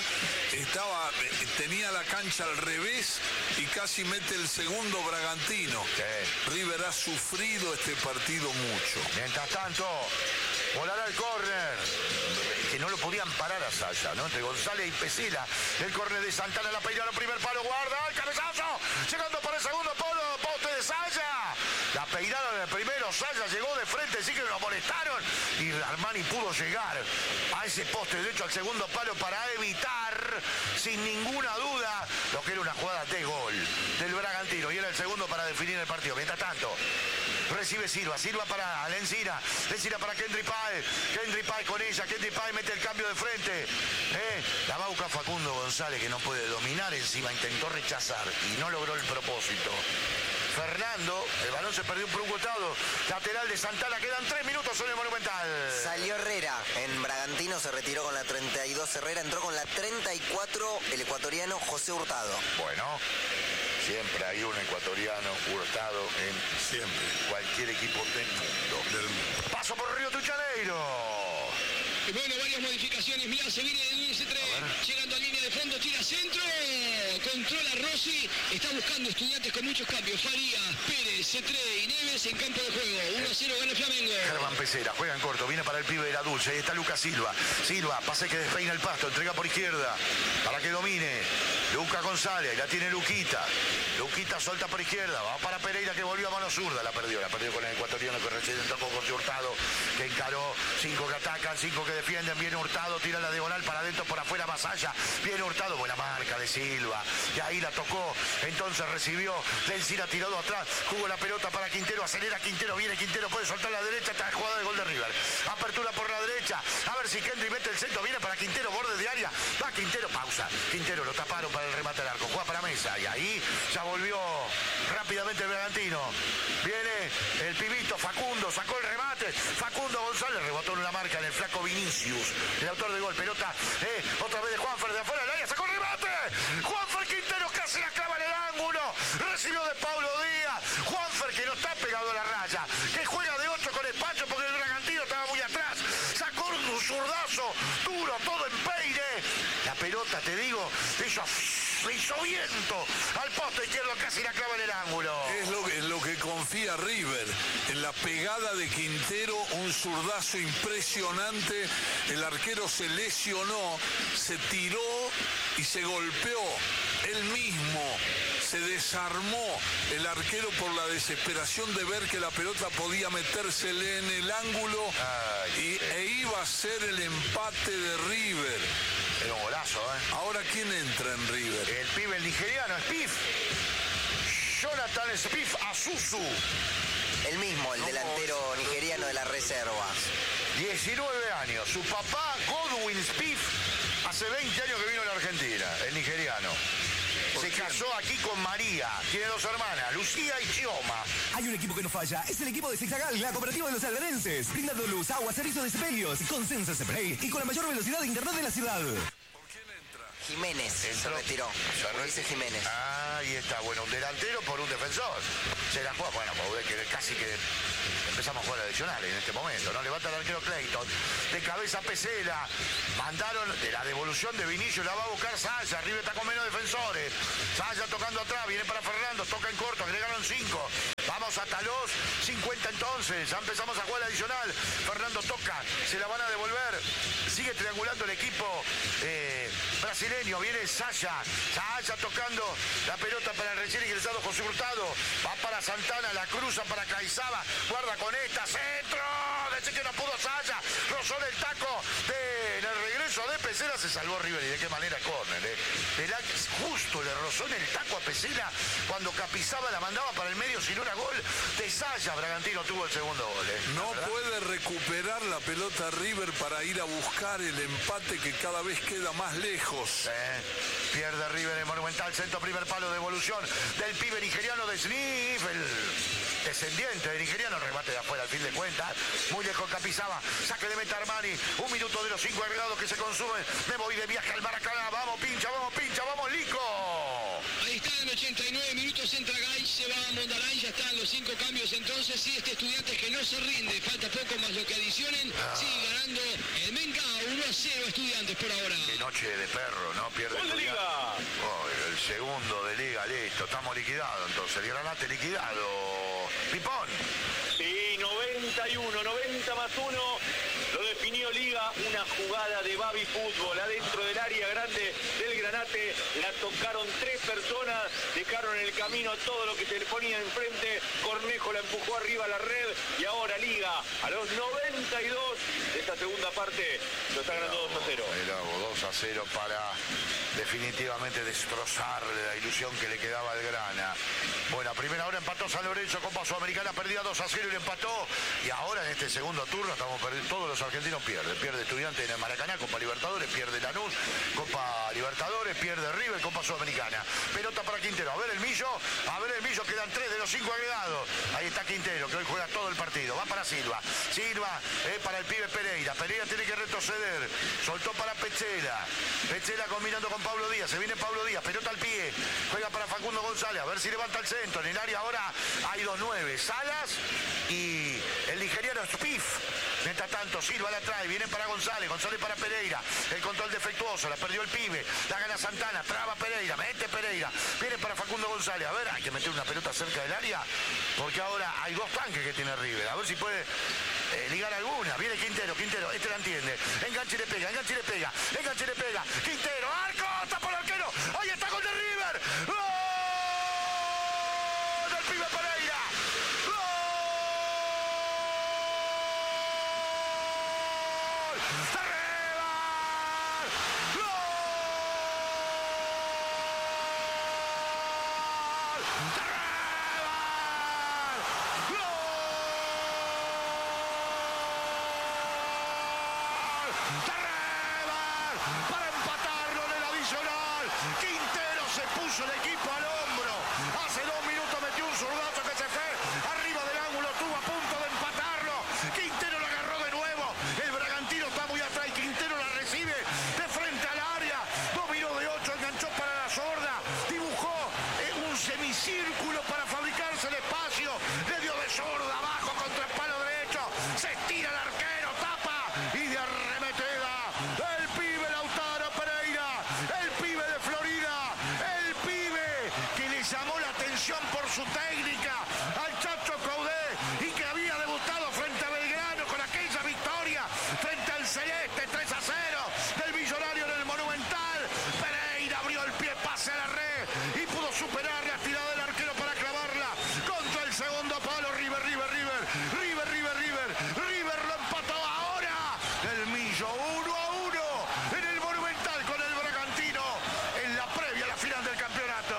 tenía la cancha al revés y casi mete el segundo Bragantino. Sí. River ha sufrido este partido mucho. Mientras tanto, volará el córner. Que no lo podían parar a Saya, ¿no? Entre González y Pesela. El córner de Santana, la peinaron, primer palo, guarda, el cabezazo. Llegando para el segundo palo, poste de Saya. La peinaron en el primero, Saya llegó de frente, sí que lo molestaron. Y Armani pudo llegar a ese poste derecho al segundo palo para evitar, sin ninguna duda, lo que era una jugada de gol del Bragantino. Y era el segundo para definir el partido. Mientras tanto, recibe Silva para Lencina para Kendry Páez con ella, Kendry Páez mete el cambio de frente, la va a buscar Facundo González, que no puede dominar, encima intentó rechazar y no logró el propósito. Fernando, el balón se perdió por un costado, lateral de Santana, quedan 3 minutos en el Monumental. Salió Herrera, en Bragantino se retiró con la 32 Herrera, entró con la 34 el ecuatoriano José Hurtado. Bueno, siempre hay un ecuatoriano Hurtado en siempre cualquier equipo del mundo. Paso por Río de Janeiro. Bueno, varias modificaciones. Mirá, se viene de C3, llegando a línea de fondo, tira centro, controla Rossi, está buscando Estudiantes con muchos cambios. Farías, Pérez, C3 y Neves en campo de juego. 1-0 gana el Flamengo. Germán Pesera juega en corto, viene para el pibe de la Dulce. Ahí está Lucas Silva. Pase que despeina el pasto, entrega por izquierda para que domine Lucas González. Ahí la tiene Luquita. Luquita solta por izquierda, va para Pereira, que volvió a mano zurda. La perdió con el ecuatoriano que recién entró con José Hurtado, que encaró. 5 que atacan, 5 que defienden. Viene Hurtado, tira la diagonal para adentro, por afuera Masaya. Viene Hurtado, buena marca de Silva. Y ahí la tocó, entonces recibió. Lencina tirado atrás, jugó la pelota para Quintero, acelera Quintero, viene Quintero, puede soltar la derecha, está jugada de gol de River. Apertura por la derecha, a ver si Kendry mete el centro, viene para Quintero, borde de área. Va Quintero, pausa. Quintero lo taparon para el remate al arco, juega para Mesa. Y ahí ya volvió rápidamente el Bragantino. Viene el pibito Facundo, sacó el remate. Facundo González rebotó en la marca en el flaco Vinicius, el autor del gol. Pelota otra vez de Juanfer de afuera del área, sacó el remate. Juanfer Quintero casi la clava en el ángulo. Recibió de Paulo Díaz. Juanfer, que no está pegado a la raya, que juega de 8 con Espacho porque el Bragantino estaba muy atrás. Sacó un zurdazo duro, todo en peine. La pelota, te digo, hizo viento al poste izquierdo, casi la clava en el ángulo. Es lo que confía River. En la pegada de Quintero, un zurdazo impresionante. El arquero se lesionó, se tiró y se golpeó. Él mismo se desarmó el arquero por la desesperación de ver que la pelota podía metérsele en el ángulo e iba a ser el empate de River. Era un golazo, Ahora, ¿quién entra en River? El pibe, el nigeriano, Spiff. Jonathan Spiff Asuzu. El mismo, el delantero nigeriano de la reserva. 19 años. Su papá, Godwin Spiff Hace 20 años que vino a la Argentina, el nigeriano. Se casó aquí con María. Tiene 2 hermanas, Lucía y Chioma. Hay un equipo que no falla. Es el equipo de Sexagal, la cooperativa de los alberenses. Brindando luz, agua, servicios de sepelios, con Censa Spray y con la mayor velocidad de internet de la ciudad. Jiménez se retiró. Dice Jiménez. Ahí está, bueno, un delantero por un defensor. Se la juega, bueno, casi que empezamos a jugar adicionales en este momento, ¿no? Levanta el arquero Clayton. De cabeza Pesela. Mandaron de la devolución de Vinicius, la va a buscar Saya. River está con menos defensores. Saya tocando atrás, viene para Fernando, toca en corto, agregaron 5. Vamos hasta los 50 entonces. Ya empezamos a jugar adicional. Fernando toca, se la van a devolver. Sigue triangulando el equipo brasileño. Viene Saya. Saya tocando la pelota para el recién ingresado José Hurtado. Va para Santana, la cruza para Caizaba. Guarda con esta, centro. Desde que no pudo Saya. Rozó el taco en el regreso de Pesela. Se salvó River y de qué manera córner. Justo le rozó en el taco a Pesela cuando Capizaba la mandaba para el medio. Si no era gol de Saya, Bragantino tuvo el segundo gol. No puede recuperar la pelota River para ir a buscar el empate que cada vez queda más lejos. Pierde River en Monumental, centro, primer palo, devolución del pibe nigeriano de Sniff, el descendiente de nigeriano, remate de afuera al fin de cuentas, muy lejos Capizaba, saque de meta Armani, 1 minuto de los 5 agregados que se consumen, me voy de viaje al Maracaná, vamos pincha, vamos Lico. Ahí está, en 89 minutos entra Gay, se va a Mondarain, ya están los 5 cambios entonces, sí, este Estudiantes que no se rinde, falta poco más lo que adicionen, sigue ganando el Menga 1-0 Estudiantes por ahora. Qué noche de perro, ¿no? Pierde ¡Gol de Liga! Oh, el segundo de Liga, listo, estamos liquidados entonces, el Granate liquidado. Pipón. Sí, 91, 90 más 1. Lo definió Liga, una jugada de Babi Fútbol adentro del área grande del Granate. La tocaron 3 personas, dejaron en el camino todo lo que se le ponía enfrente. Cornejo la empujó arriba a la red y ahora Liga a los 92 de esta segunda parte lo está ganando 2-0. 2-0 para definitivamente destrozar la ilusión que le quedaba al Grana. Bueno, a primera hora empató San Lorenzo, Copa Sudamericana, perdía 2-0 y le empató. Y ahora en este segundo turno estamos perdiendo, todos los argentinos pierden. Pierde Estudiantes en el Maracaná, Copa Libertadores, pierde Lanús, Copa Libertadores, pierde River, Copa Sudamericana. Pelota para Quintero, a ver el Millo, quedan 3 de los 5 agregados. Ahí está Quintero, que hoy juega todo el partido. Va para Silva, para el pibe Pereira. Pereira tiene que retroceder, soltó para Pechela. Pechela combinando con Pablo Díaz, se viene Pablo Díaz, pelota al pie, juega para Facundo González, a ver si levanta el centro. En el área ahora hay 2-9, Salas y el nigeriano Spiff. Mientras tanto, Silva la trae, viene para González para Pereira, el control defectuoso, la perdió el pibe, la gana Santana, traba Pereira, mete Pereira, viene para Facundo González, a ver, hay que meter una pelota cerca del área, porque ahora hay 2 tanques que tiene River, a ver si puede ligar alguna. Viene Quintero, este la entiende, enganche y le pega, Quintero, arco, tapa el arquero, ahí está gol de River, ¡gol del pibe Pereira! El equipo al hombro, hace 2 minutos metió un zurdazo que se fue arriba del ángulo, estuvo a punto de empatarlo, Quintero lo agarró de nuevo, el Bragantino está muy atrás, Quintero la recibe de frente al área, dominó de 8, enganchó para la sorda, dibujó un semicírculo para fabricarse el espacio, le dio de sorda abajo contra el palo derecho, se estira el arquero, tapa y de arremetida el pibe Lautaro Pereira, el pibe de Florida, que le llamó la atención por su técnica al Chacho Caudé y que había debutado frente a Belgrano con aquella victoria frente al Celeste 3-0 del Millonario en el Monumental. Pereira abrió el pie, pase a la red y pudo superar la tirada del arquero para clavarla contra el segundo palo. River lo empató ahora el Millo 1-1 en el Monumental con el Bragantino en la previa a la final del campeonato.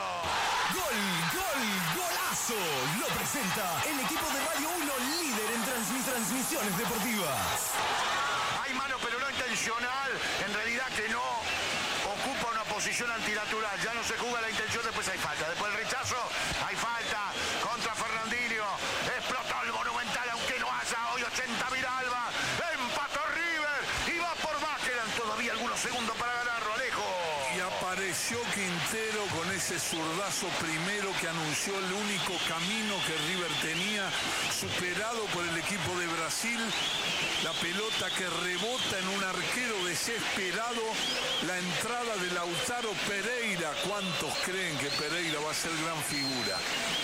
Golazo. Lo presenta el equipo de Radio 1, líder en transmisiones deportivas. Hay mano, pero no intencional. En realidad que no. posición antinatural, ya no se juega la intención, después hay falta. Después el rechazo, hay falta contra Fernandinho. Explotó el Monumental, aunque no haya hoy 80.000 almas. Empató River y va por más. Quedan todavía algunos segundos para ganarlo, Alejo. Y apareció Quintero con ese zurdazo primero que anunció el único camino que River tenía, superado por el equipo de Brasil. La pelota que rebota en un arquero desesperado. La entrada de Lautaro Pereira. ¿Cuántos creen que Pereira va a ser gran figura?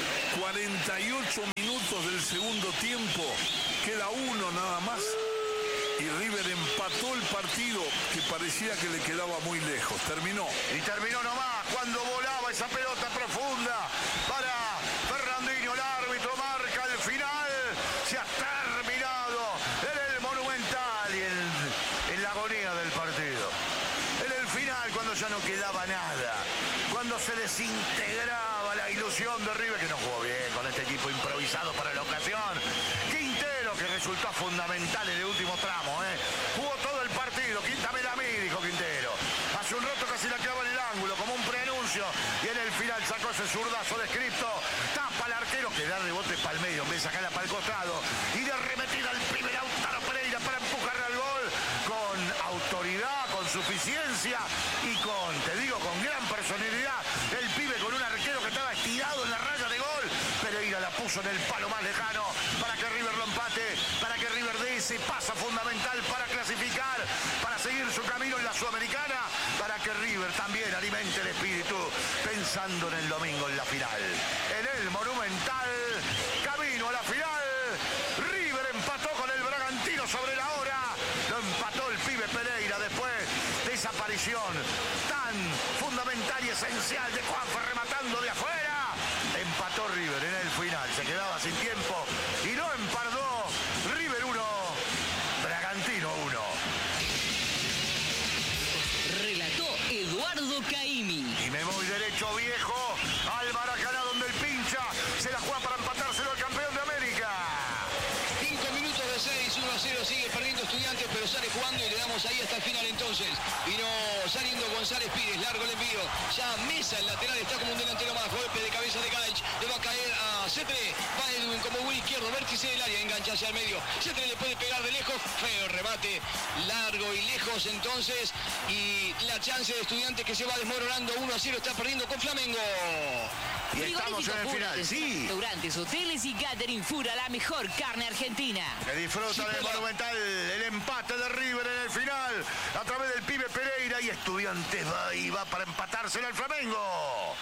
48 minutos del segundo tiempo. Queda uno nada más. Y River empató el partido que parecía que le quedaba muy lejos. Terminó. Y terminó nomás cuando volaba esa pelota profunda para Fernandinho. El árbitro marca el final. Se ha terminado en el Monumental y en la agonía del partido. En el final, cuando ya no quedaba nada. Cuando se desintegraba la ilusión de River, que no jugó bien con este equipo improvisado para la ocasión. Quintero, que resultó fundamental en el último tramo, jugó todo el partido. Quíntamela a mí, dijo Quintero. Hace un rato casi la clava en el ángulo, como un preanuncio. Y en el final sacó ese zurdazo de Scripto. Tapa al arquero, que da rebote para el medio, en vez de sacarla para el costado. Y de arremetida al primer Lautaro Pereira para empujarle al gol. Con autoridad, con suficiencia y con gran personalidad. El pibe con un arquero que estaba estirado en la raya de gol. Pereira la puso en el palo más lejano para que River lo empate, para que River dé ese paso fundamental para clasificar, para seguir su camino en la Sudamericana, para que River también alimente el espíritu pensando en el domingo en la final. En el Monumental, camino a la final, River empató con el Bragantino sobre la hora. Lo empató el pibe Pereira después de esa aparición tan fundamental y esencial de Juanfer rematando de afuera. Empató River en el final, se quedaba sin tiempo y lo empardó. River 1, Bragantino 1. Relató Eduardo Caimi. Y me voy derecho viejo al Maracaná, donde el pincha se la juega para empatárselo al campeón de América. 5 minutos de 6, 1-0, sigue perdiendo Estudiantes, pero sale jugando y le damos ahí hasta el final entonces. Vino saliendo González Pires, largo el envío. Ya Mesa, el lateral, está como un delantero más. Golpe de cabeza de Gaich, le va a caer a Cetre. Va Edwin como buen izquierdo, vértice del área, engancha hacia el medio. Cetre le puede pegar de lejos, feo remate, largo y lejos entonces. Y la chance de Estudiantes que se va desmoronando, 1-0, está perdiendo con Flamengo. Y estamos en el final, sí. Restaurantes, hoteles y catering Fura, la mejor carne argentina. Que disfruta del Monumental el empate de River en el final a través del pibe Pereira, y Estudiantes va para empatárselo al Flamengo.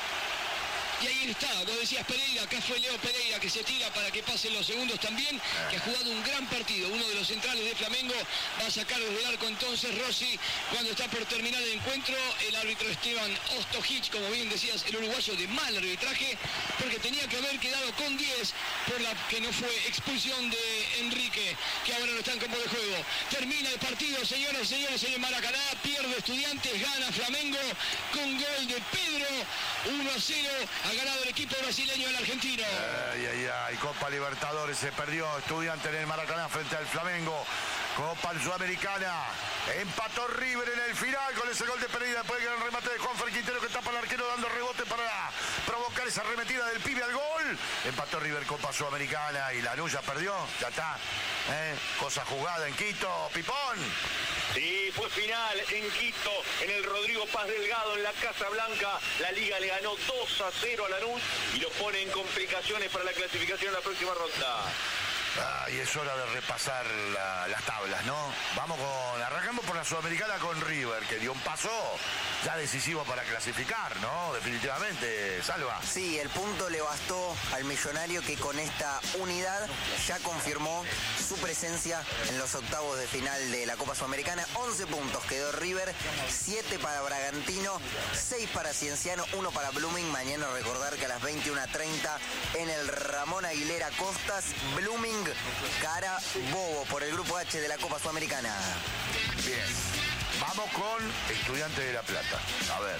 Y ahí está, vos decías Pereira, acá fue Leo Pereira que se tira para que pasen los segundos también, que ha jugado un gran partido, uno de los centrales de Flamengo, va a sacar desde el arco entonces Rossi cuando está por terminar el encuentro. El árbitro Esteban Ostojic, como bien decías, el uruguayo, de mal arbitraje, porque tenía que haber quedado con 10 por la que no fue expulsión de Enrique, que ahora no está en campo de juego. Termina el partido, señoras y señores, en el Maracaná, pierde Estudiantes, gana Flamengo con gol de Pedro, 1-0. Ha ganado el equipo brasileño del argentino. Ay, Copa Libertadores se perdió Estudiantes en el Maracaná frente al Flamengo. Copa Sudamericana. Empató River en el final con ese gol de Pereira después del gran remate de Juanfer Quintero, que tapa al arquero dando rebote para provocar esa arremetida del pibe al gol. Empató River Copa Sudamericana y Lanús ya perdió. Ya está. Cosa jugada en Quito. Pipón. Sí, fue final en Quito, en el Rodrigo Paz Delgado, en la Casa Blanca. La Liga le ganó 2-0 a Lanús y lo pone en complicaciones para la clasificación en la próxima ronda. Y es hora de repasar las tablas, ¿no? Arrancamos por la Sudamericana con River, que dio un paso ya decisivo para clasificar, ¿no? Definitivamente, Salva. Sí, el punto le bastó al Millonario, que con esta unidad ya confirmó su presencia en los octavos de final de la Copa Sudamericana. 11 puntos quedó River, 7 para Bragantino, 6 para Cienciano, 1 para Blooming. Mañana recordar que a las 21:30 en el Ramón Aguilera Costas, Blooming Carabobo por el grupo H de la Copa Sudamericana. Bien, vamos con Estudiantes de La Plata. A ver,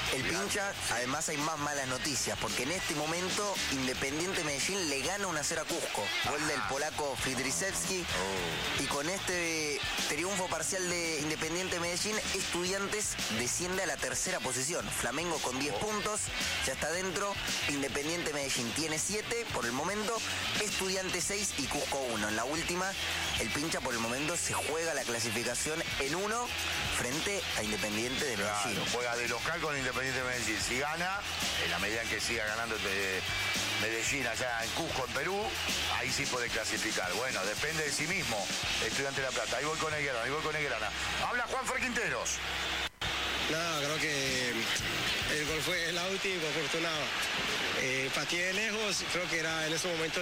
El pincha, además hay más malas noticias, porque en este momento Independiente Medellín le gana 1-0 a Cusco. Gol del polaco Fidrisevski. Y con este triunfo parcial de Independiente Medellín, Estudiantes desciende a la tercera posición. Flamengo con 10 puntos, ya está dentro. Independiente Medellín tiene 7 por el momento, Estudiantes 6 y Cusco 1. En la última, el pincha por el momento se juega la clasificación en 1 frente a Independiente de Medellín. Claro, juega de local con Independiente de Medellín. Si gana, en la medida en que siga ganando Medellín allá en Cusco, en Perú, ahí sí puede clasificar. Bueno, depende de sí mismo, Estudiante de La Plata. Ahí voy con Negrana. Habla Juanfer Quinteros. No, creo que el gol fue la última, afortunado. Pateé de lejos, creo que era en esos momentos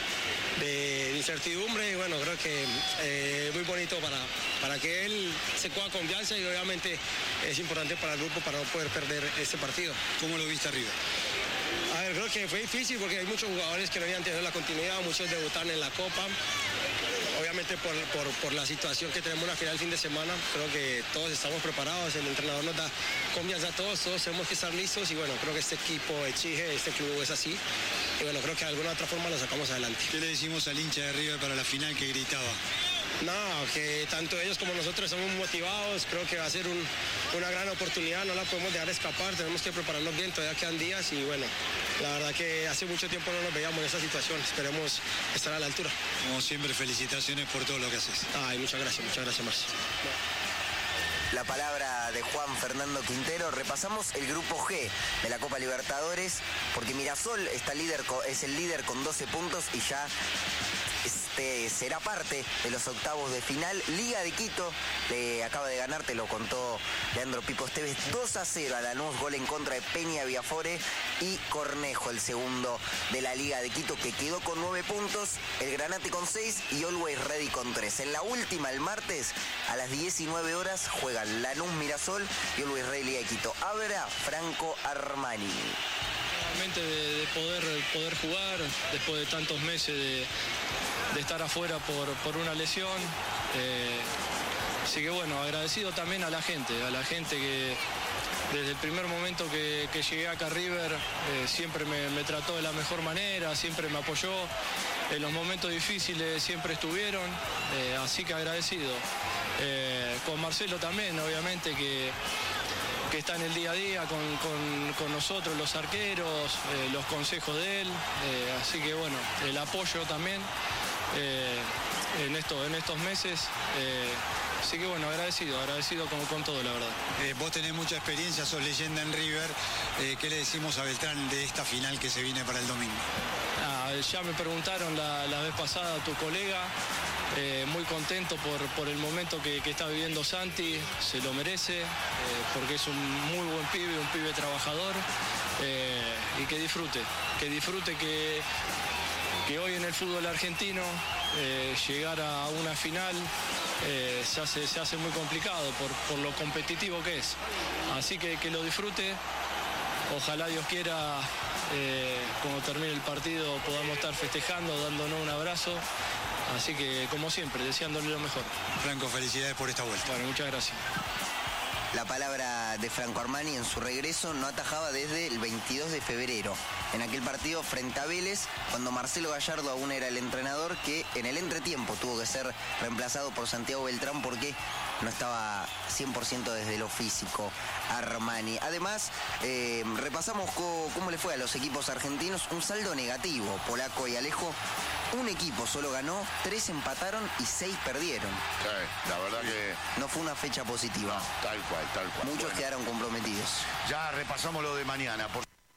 de incertidumbre y bueno, creo que muy bonito para que él se coja confianza y obviamente es importante para el grupo para no poder perder este partido. ¿Cómo lo viste arriba? A ver, creo que fue difícil porque hay muchos jugadores que no habían tenido la continuidad, muchos debutaron en la Copa. Obviamente por la situación que tenemos una final el fin de semana, creo que todos estamos preparados, el entrenador nos da confianza a todos tenemos que estar listos y bueno, creo que este equipo exige, este club es así y bueno, creo que de alguna otra forma lo sacamos adelante. ¿Qué le decimos al hincha de River para la final que gritaba? No, que tanto ellos como nosotros somos motivados, creo que va a ser una gran oportunidad, no la podemos dejar escapar, tenemos que prepararnos bien, todavía quedan días y bueno, la verdad que hace mucho tiempo no nos veíamos en esta situación, esperemos estar a la altura. Como siempre, felicitaciones por todo lo que haces. Ay, muchas gracias, Marcio. La palabra de Juan Fernando Quintero. Repasamos el grupo G de la Copa Libertadores, porque Mirasol es el líder con 12 puntos y ya será parte de los octavos de final. Liga de Quito le acaba de ganar, te lo contó Leandro Pipo Esteves, 2-0 a Lanús, gol en contra de Peña Viafore y Cornejo, el segundo de la Liga de Quito, que quedó con 9 puntos, el Granate con 6 y Always Ready con 3. En la última, el martes, a las 19 horas, juegan Lanús Mirasol y Always Ready Liga de Quito. Abra Franco Armani. De poder jugar después de tantos meses de estar afuera por una lesión. Así que bueno, agradecido también a la gente que desde el primer momento que llegué acá a River siempre me trató de la mejor manera, siempre me apoyó, en los momentos difíciles siempre estuvieron, así que agradecido. Con Marcelo también, obviamente, que está en el día a día con nosotros, los arqueros, los consejos de él, así que bueno, el apoyo también en estos meses, así que bueno, agradecido con todo, la verdad. Vos tenés mucha experiencia, sos leyenda en River, ¿qué le decimos a Beltrán de esta final que se viene para el domingo? Ya me preguntaron la vez pasada tu colega, muy contento por el momento que está viviendo Santi, se lo merece, porque es un muy buen pibe, un pibe trabajador, y que disfrute que hoy en el fútbol argentino llegar a una final se hace muy complicado por lo competitivo que es. Así que lo disfrute, ojalá Dios quiera cuando termine el partido podamos estar festejando, dándonos un abrazo. Así que, como siempre, deseándole lo mejor. Franco, felicidades por esta vuelta. Bueno, muchas gracias. La palabra de Franco Armani en su regreso, no atajaba desde el 22 de febrero. En aquel partido frente a Vélez, cuando Marcelo Gallardo aún era el entrenador, que en el entretiempo tuvo que ser reemplazado por Santiago Beltrán porque no estaba 100% desde lo físico Armani. Además, repasamos cómo le fue a los equipos argentinos. Un saldo negativo, Polaco y Alejo. Un equipo solo ganó, 3 empataron y 6 perdieron. Sí, la verdad que... No fue una fecha positiva. No, tal cual. Muchos quedaron comprometidos. Ya repasamos lo de mañana.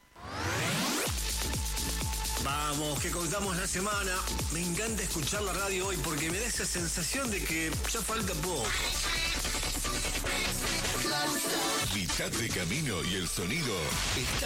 Vamos, que contamos la semana. Me encanta escuchar la radio hoy porque me da esa sensación de que ya falta poco. Mitad de camino y el sonido está